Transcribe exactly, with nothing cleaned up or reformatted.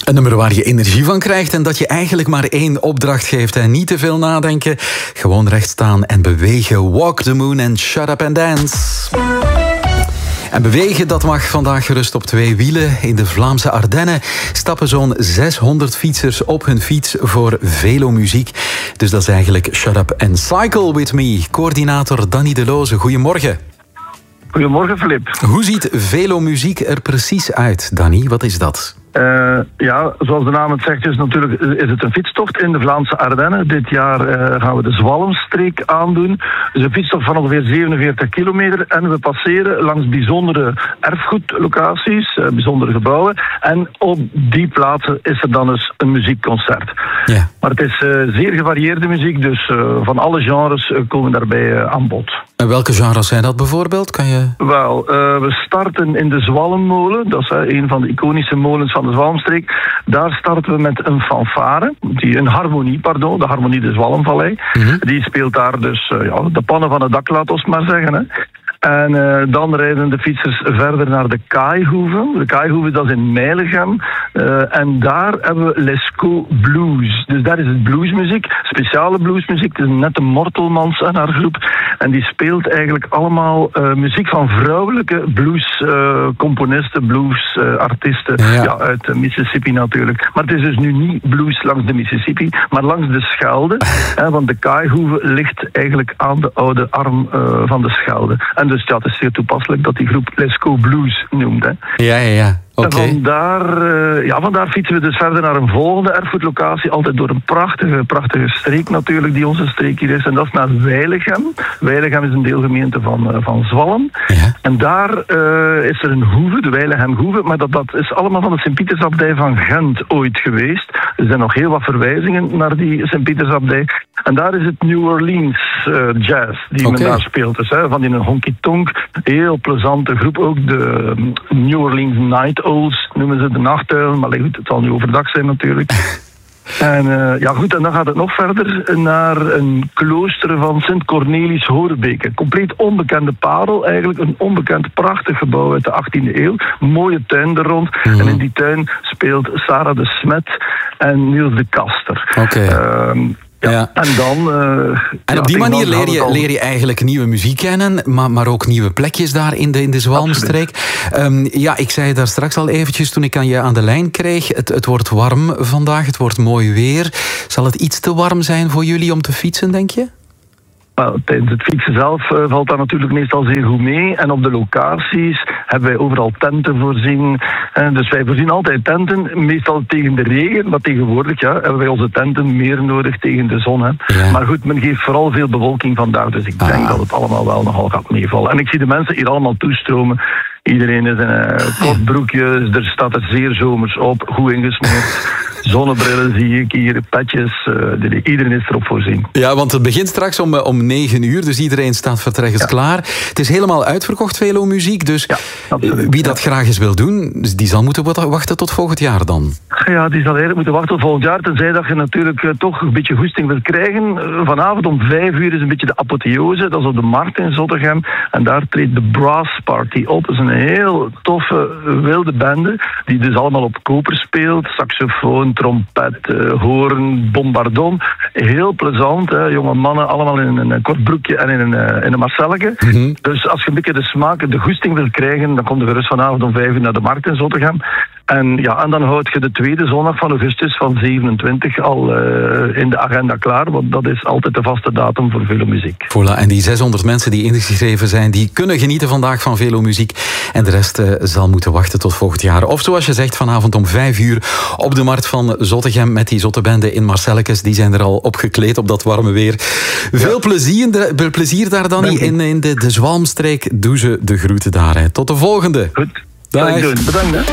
Een nummer waar je energie van krijgt en dat je eigenlijk maar één opdracht geeft. En niet te veel nadenken, gewoon recht staan en bewegen. Walk the moon and shut up and dance. En bewegen, dat mag vandaag gerust op twee wielen. In de Vlaamse Ardennen stappen zo'n zeshonderd fietsers op hun fiets voor Velomuziek. Dus dat is eigenlijk Shut Up and Cycle With Me. Coördinator Danny Deloze, goedemorgen. Goedemorgen, Filip. Hoe ziet Velomuziek er precies uit, Danny? Wat is dat? Uh, ja, zoals de naam het zegt, is, natuurlijk, is het een fietstocht in de Vlaamse Ardennen. Dit jaar uh, gaan we de Zwalmstreek aandoen. Dus een fietstocht van ongeveer zevenenveertig kilometer. En we passeren langs bijzondere erfgoedlocaties, uh, bijzondere gebouwen. En op die plaatsen is er dan eens een muziekconcert. Ja. Maar het is uh, zeer gevarieerde muziek, dus uh, van alle genres uh, komen daarbij uh, aan bod. En welke genres zijn dat bijvoorbeeld? Kan je... Wel, uh, we starten in de Zwalmmolen. Dat is uh, een van de iconische molens van de Zwalmstreek. Daar starten we met een fanfare, die, een harmonie, pardon, de harmonie de Zwalmvallei. Mm-hmm. Die speelt daar dus uh, ja, de pannen van het dak, laat ons maar zeggen. Hè. En uh, dan rijden de fietsers verder naar de Kaaihoeve. De Kaaihoeve, dat is in Meilegem. Uh, en daar hebben we Lescaut Blues. Dus daar is het bluesmuziek, speciale bluesmuziek. Het is net de Mortelmans en haar groep. En die speelt eigenlijk allemaal uh, muziek van vrouwelijke bluescomponisten, uh, bluesartiesten. Uh, ja. ja, uit uh, Mississippi natuurlijk. Maar het is dus nu niet blues langs de Mississippi, maar langs de Schelde. Hè, want de Kaaihoeve ligt eigenlijk aan de oude arm uh, van de Schelde. En dus ja, het is zeer toepasselijk dat die groep Lescaut Blues noemt. Hè. Ja, ja, ja. Okay. En vandaar, uh, ja, vandaar fietsen we dus verder naar een volgende erfgoedlocatie. Altijd door een prachtige, prachtige streek natuurlijk, die onze streek hier is. En dat is naar Weilegem. Weilegem is een deelgemeente van, uh, van Zwalm. Ja. En daar uh, is er een hoeve, de Weilegem-hoeve. Maar dat, dat is allemaal van de Sint-Pietersabdij van Gent ooit geweest. Er zijn nog heel wat verwijzingen naar die Sint-Pietersabdij. En daar is het New Orleans uh, jazz die okay. men daar speelt. Dus, hè, van in een honky-tonk, heel plezante groep. Ook de um, New Orleans Night Owls noemen ze de nachtuilen. Maar goed, het zal nu overdag zijn natuurlijk. En uh, ja goed, en dan gaat het nog verder naar een klooster van Sint Cornelis Horebeke. Compleet onbekende parel eigenlijk. Een onbekend prachtig gebouw uit de achttiende eeuw. Een mooie tuin er rond. Mm-hmm. En in die tuin speelt Sarah de Smet en Niels de Kaster. Oké. Okay. Uh, Ja, ja. En dan... Uh, en ja, op die manier leer je, al... leer je eigenlijk nieuwe muziek kennen, maar, maar ook nieuwe plekjes daar in de, in de Zwalmstreek. Um, ja, ik zei daar straks al eventjes toen ik aan je aan de lijn kreeg. Het, het wordt warm vandaag, het wordt mooi weer. Zal het iets te warm zijn voor jullie om te fietsen, denk je? Nou, tijdens het fietsen zelf uh, valt dat natuurlijk meestal zeer goed mee. En op de locaties hebben wij overal tenten voorzien. En dus wij voorzien altijd tenten, meestal tegen de regen. Maar tegenwoordig ja, hebben wij onze tenten meer nodig tegen de zon. Hè. Ja. Maar goed, men geeft vooral veel bewolking vandaag. Dus ik denk ah. dat het allemaal wel nogal gaat meevallen. En ik zie de mensen hier allemaal toestromen. Iedereen is in een uh, kort broekje. Er staat er zeer zomers op, goed ingesmeerd. Zonnebrillen zie ik hier, petjes. Uh, iedereen is erop voorzien. Ja, want het begint straks om, om negen uur. Dus iedereen staat vertrekkers ja. klaar. Het is helemaal uitverkocht, Velomuziek. Dus ja, wie dat ja. graag eens wil doen, die zal moeten wachten tot volgend jaar dan. Ja, die zal eigenlijk moeten wachten tot volgend jaar. Tenzij dat je natuurlijk uh, toch een beetje goesting wil krijgen. Uh, vanavond om vijf uur is een beetje de apotheose. Dat is op de markt in Zottegem. En daar treedt de Brass Party op. Dat is een heel toffe, wilde bende. Die dus allemaal op koper speelt. Saxofoon, trompet, uh, hoorn, bombardon. Heel plezant, hè? Jonge mannen, allemaal in een, een kort broekje en in een, uh, in een marcelletje. Mm-hmm. Dus als je een beetje de smaak, de goesting wil krijgen, dan kom je gerust vanavond om vijf uur naar de markt in Zottegem. En, ja, en dan houd je de tweede zondag van augustus van zevenentwintig al uh, in de agenda klaar, want dat is altijd de vaste datum voor Velomuziek. Voilà, en die zeshonderd mensen die ingeschreven zijn, die kunnen genieten vandaag van Velomuziek. En de rest uh, zal moeten wachten tot volgend jaar. Of zoals je zegt, vanavond om vijf uur op de markt van Zottegem met die zottebende in Marcellekes. Die zijn er al opgekleed op dat warme weer. Veel ja. plezier, plezier daar, Danny, in, in de, de Zwalmstreek. Doe ze de groeten daar. Hè. Tot de volgende. Goed, dag. Bedankt. Hè.